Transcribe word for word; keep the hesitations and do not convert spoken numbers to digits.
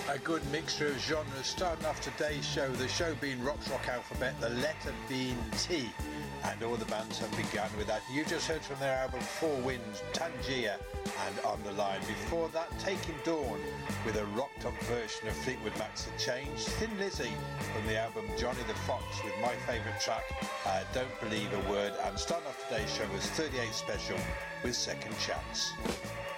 A good mixture of genres, starting off today's show, the show being Rock's Rock Alphabet, the letter being T, and all the bands have begun with that. You just heard from their album Four Winds, Tangier and On the Line. Before that, Taking Dawn with a rocked up version of Fleetwood Mac's The Change. Thin Lizzy from the album Johnny the Fox with my favourite track, uh, Don't Believe a Word. And starting off today's show was thirty-eight Special with Second Chance.